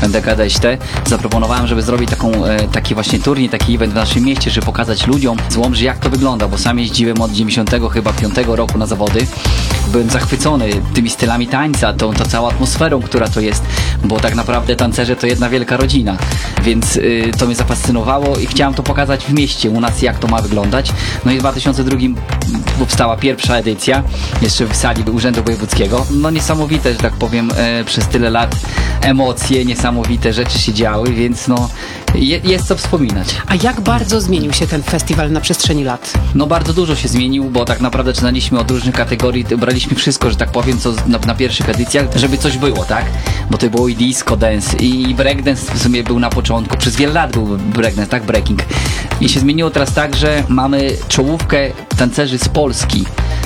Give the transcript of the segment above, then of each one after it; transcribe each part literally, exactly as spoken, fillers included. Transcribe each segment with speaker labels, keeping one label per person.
Speaker 1: Dekadeście. Zaproponowałem, żeby zrobić taką, e, taki właśnie turniej, taki event w naszym mieście, żeby pokazać ludziom z Łomży, jak to wygląda, bo sam jeździłem od dziewięćdziesiątego chyba piątego roku na zawody. Byłem zachwycony tymi stylami tańca, tą, tą całą atmosferą, która to jest, bo tak naprawdę tancerze to jedna wielka rodzina, więc y, to mnie zafascynowało i chciałem to pokazać w mieście u nas, jak to ma wyglądać. No i w dwa tysiące drugim powstała pierwsza edycja, jeszcze w sali Urzędu Wojewódzkiego. No niesamowite, że tak powiem, e, przez tyle lat emocje, niesamowite rzeczy się działy, więc no je, jest co wspominać.
Speaker 2: A jak bardzo zmienił się ten festiwal na przestrzeni lat?
Speaker 1: No bardzo dużo się zmienił, bo tak naprawdę zaczynaliśmy od różnych kategorii, braliśmy wszystko, że tak powiem, co na, na pierwszych edycjach, żeby coś było, tak? Bo to było i disco dance, i breakdance w sumie był na początku, przez wiele lat był breakdance, tak? Breaking. I się zmieniło teraz tak, że mamy czołówkę tancerzy z Polski.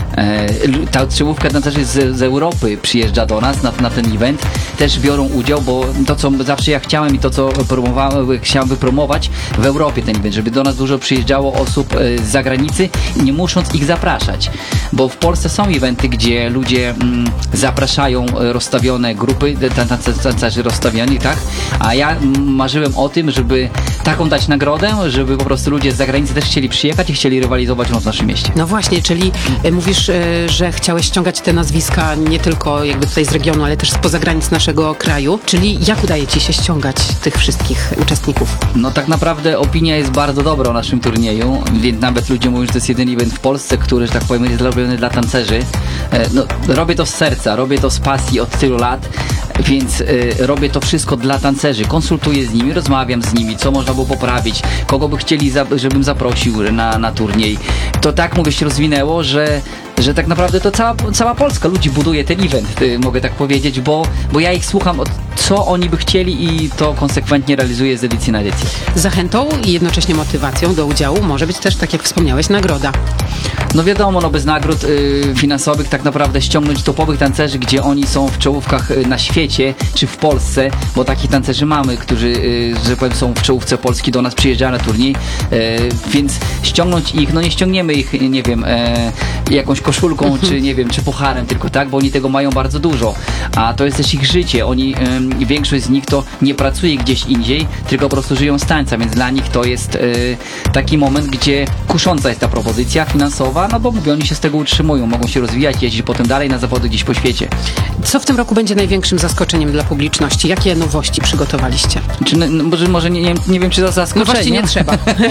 Speaker 1: Ta czołówka tancerzy z, z Europy przyjeżdża do nas na, na ten event, też biorą udział, bo to, co zawsze ja chciałem i to, co promowałem, chciałem wypromować w Europie ten event, żeby do nas dużo przyjeżdżało osób z zagranicy, nie musząc ich zapraszać, bo w Polsce są eventy, gdzie ludzie mm, zapraszają rozstawione grupy tancerzy rozstawiani, tak? A ja marzyłem o tym, żeby taką dać nagrodę, żeby po prostu ludzie z zagranicy też chcieli przyjechać i chcieli rywalizować w naszym mieście.
Speaker 2: No właśnie, czyli e, mówisz, e, że chciałeś ściągać te nazwiska nie tylko jakby tutaj z regionu, ale też spoza granic naszego kraju, czyli jak udaje ci się ściągać tych wszystkich uczestników?
Speaker 1: No tak naprawdę opinia jest bardzo dobra o naszym turnieju, więc nawet ludzie mówią, że to jest jedyny event w Polsce, który, że tak powiem, jest zrobiony dla tancerzy. E, no, robię to z serca, robię to z pasji od tylu lat, więc y, robię to wszystko dla tancerzy, konsultuję z nimi, rozmawiam z nimi, co można było poprawić, kogo by chcieli, za, żebym zaprosił na, na turniej. To tak, mówię, się rozwinęło, że że tak naprawdę to cała, cała Polska ludzi buduje ten event, y, mogę tak powiedzieć, bo, bo ja ich słucham, co oni by chcieli i to konsekwentnie realizuję z edycji na edycję.
Speaker 2: Zachętą i jednocześnie motywacją do udziału może być też, tak jak wspomniałeś, nagroda.
Speaker 1: No wiadomo, no bez nagród y, finansowych tak naprawdę ściągnąć topowych tancerzy, gdzie oni są w czołówkach y, na świecie, czy w Polsce, bo takich tancerzy mamy, którzy, y, że powiem, są w czołówce Polski, do nas przyjeżdżają na turniej, y, więc ściągnąć ich, no nie ściągniemy ich, nie wiem, e, jakąś koszulką, mhm. czy nie wiem, czy pucharem tylko, tak, bo oni tego mają bardzo dużo, a to jest też ich życie, oni, y, większość z nich to nie pracuje gdzieś indziej, tylko po prostu żyją z tańca, więc dla nich to jest y, taki moment, gdzie kusząca jest ta propozycja finansowa, no bo mówię, oni się z tego utrzymują, mogą się rozwijać, jeździć potem dalej na zawody gdzieś po świecie.
Speaker 2: Co w tym roku będzie największym zaskoczeniem dla publiczności? Jakie nowości przygotowaliście?
Speaker 1: Czy, no, może może nie, nie, nie wiem, czy za zaskoczeniem.
Speaker 2: No właśnie nie trzeba.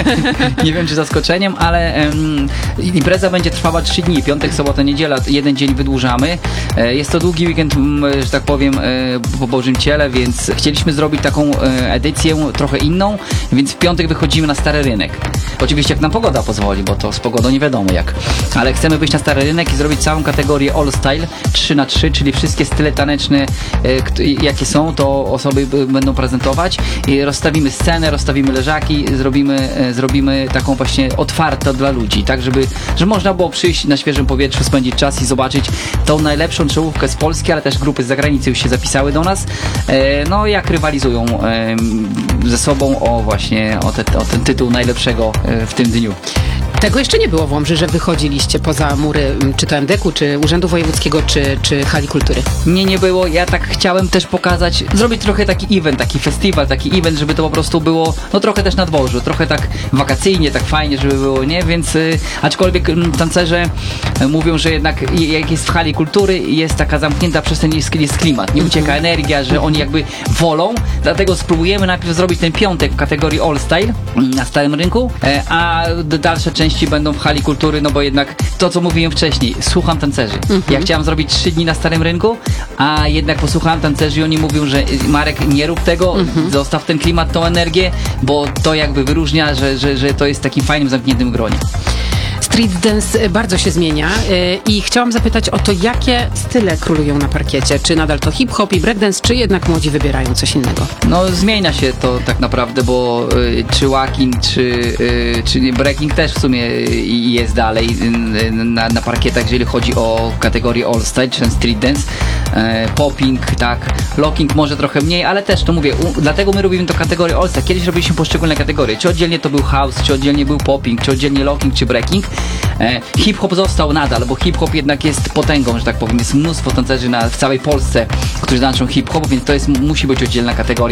Speaker 1: Nie wiem, czy zaskoczeniem, ale um, impreza będzie trwała trzy dni, piątek, sobota, niedziela, jeden dzień wydłużamy. E, jest to długi weekend, że tak powiem, e, po Bożym Ciele, więc chcieliśmy zrobić taką e, edycję trochę inną, więc w piątek wychodzimy na Stary Rynek. Oczywiście jak nam pogoda pozwoli, bo to z pogodą nie wiadomo jak. Ale chcemy wyjść na Stary Rynek i zrobić całą kategorię All Style trzy na trzy, czyli wszystkie style taneczne, e, jakie są, to osoby będą prezentować i rozstawimy scenę, rozstawimy leżaki, zrobimy, e, zrobimy taką właśnie otwartą dla ludzi, tak, żeby, żeby można było przyjść na świeżym powietrzu, spędzić czas i zobaczyć tą najlepszą czołówkę z Polski, ale też grupy z zagranicy już się zapisały do nas, e, no jak rywalizują e, ze sobą o właśnie o, te, o ten tytuł najlepszego e, w tym dniu.
Speaker 2: Tego jeszcze nie było w Łomży, że wychodziliście poza mury, czy to em de ku, czy Urzędu Wojewódzkiego, czy, czy Hali Kultury.
Speaker 1: Nie, nie było. Ja tak chciałem też pokazać, zrobić trochę taki event, taki festiwal, taki event, żeby to po prostu było, no trochę też na dworzu, trochę tak wakacyjnie, tak fajnie, żeby było, nie? Więc y, aczkolwiek y, tancerze y, mówią, że jednak jak jest w Hali Kultury, jest taka zamknięta przestrzeń, jest, jest klimat, nie ucieka energia, że oni jakby wolą, dlatego spróbujemy najpierw zrobić ten piątek w kategorii All Style na Starym Rynku, y, a dalsze części będą w Hali Kultury, no bo jednak to, co mówiłem wcześniej, słucham tancerzy. Mhm. Ja chciałem zrobić trzy dni na Starym Rynku, a jednak posłuchałem tancerzy i oni mówią, że Marek, nie rób tego, mhm. zostaw ten klimat, tą energię, bo to jakby wyróżnia, że, że, że to jest takim fajnym, zamkniętym gronie.
Speaker 2: Street dance bardzo się zmienia i chciałam zapytać o to, jakie style królują na parkiecie. Czy nadal to hip-hop i breakdance, czy jednak młodzi wybierają coś innego?
Speaker 1: No zmienia się to tak naprawdę, bo y, czy walking, czy, y, czy breaking też w sumie jest dalej y, na, na parkietach, jeżeli chodzi o kategorię all style, czy ten street dance, y, popping, tak, locking może trochę mniej, ale też to mówię, u, dlatego my robimy to kategorię all style. Kiedyś robiliśmy poszczególne kategorie, czy oddzielnie to był house, czy oddzielnie był popping, czy oddzielnie locking, czy breaking. E, hip-hop został nadal, bo hip-hop jednak jest potęgą, że tak powiem. Jest mnóstwo tancerzy na, w całej Polsce, którzy tańczą hip-hop, więc to jest, musi być oddzielna kategoria.